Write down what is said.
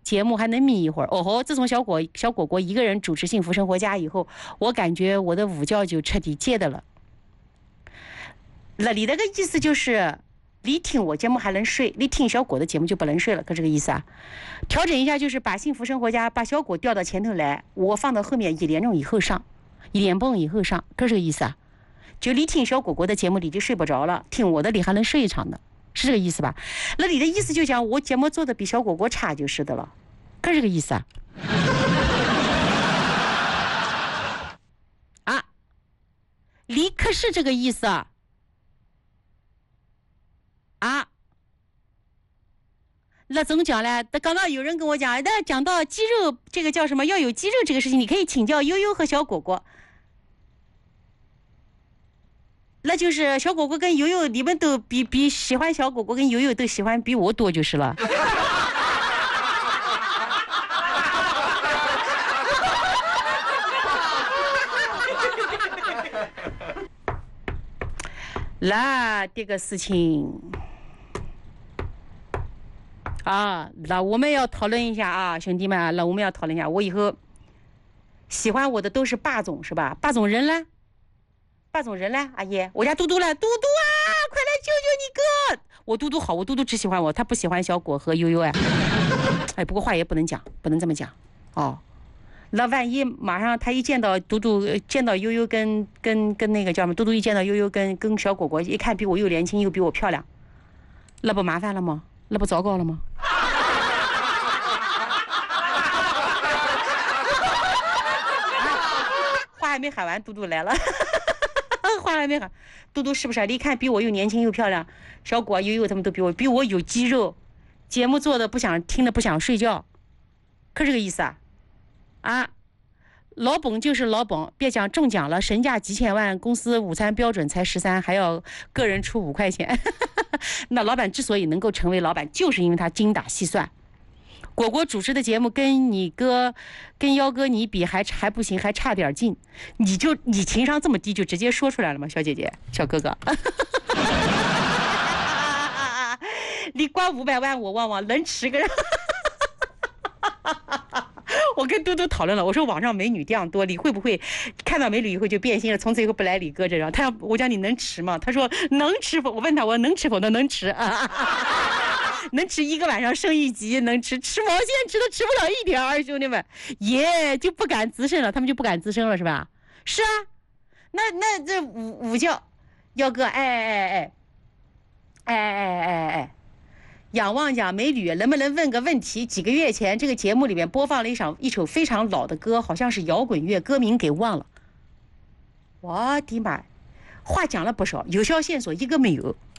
节目还能眯一会儿。哦吼，自从小果果一个人主持《幸福生活家》以后，我感觉我的午觉就彻底戒的了。那你那个意思就是，你听我节目还能睡，你听小果的节目就不能睡了，可这个意思啊？调整一下，就是把《幸福生活家》把小果调到前头来，我放到后面1点钟以后上，1点半以后上，可是这个意思啊？就你听小果果的节目你就睡不着了，听我的你还能睡一场的，是这个意思吧？那你的意思就讲我节目做的比小果果差就是的了，可是这个意思啊？啊，你可是这个意思啊？啊，那怎么讲呢？刚刚有人跟我讲，那讲到肌肉这个叫什么，要有肌肉这个事情，你可以请教悠悠和小果果。那就是小果果跟悠悠，你们都比喜欢小果果跟悠悠都喜欢比我多就是了。那这个事情啊，那我们要讨论一下啊，兄弟们啊，那我们要讨论一下，我以后喜欢我的都是霸总是吧？霸总人呢？霸总人呢？阿姨，我家嘟嘟了，嘟嘟啊，快来救救你哥！我嘟嘟好，我嘟嘟只喜欢我，他不喜欢小果和悠悠哎。哎，不过话也不能讲，不能这么讲哦。那万一马上他一见到嘟嘟，见到悠悠跟那个叫什么，嘟嘟一见到悠悠跟小果果，一看比我又年轻又比我漂亮，那不麻烦了吗？那不糟糕了吗？话还没喊完，嘟嘟来了。话还没喊，嘟嘟是不是？你看比我又年轻又漂亮，小果悠悠他们都比我有肌肉，节目做的不想听的不想睡觉，可是这个意思啊？啊，老本就是老本，别讲中奖了，身价几千万，公司午餐标准才13，还要个人出5块钱。那老板之所以能够成为老板，就是因为他精打细算。果果主持的节目跟你哥、跟幺哥你比还不行，还差点劲。你情商这么低，就直接说出来了吗？小姐姐、小哥哥，你刮500万，我旺能吃个人。我跟嘟嘟讨论了，我说网上美女这样多，你会不会看到美女以后就变心了，从此以后不来李哥这样？我讲你能吃吗？他说能吃否？我问他我能吃否？他能吃啊。能吃1个晚上升1级，能吃毛线吃都吃不了1点，兄弟们就不敢滋生了，他们就不敢滋生了是吧？是啊，那这午觉，幺哥哎，仰望讲美女，能不能问个问题？几个月前这个节目里面播放了一首非常老的歌，好像是摇滚乐，歌名给忘了。我的妈，话讲了不少，有效线索一个没有。